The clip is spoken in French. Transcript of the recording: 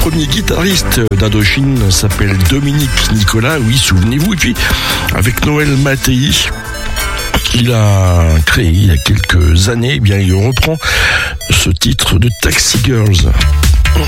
premier guitariste d'Indochine s'appelle Dominique Nicolas, oui, souvenez-vous. Et puis, avec Noël Mattei, il a créé il y a quelques années, eh bien, il reprend ce titre de Taxi Girls.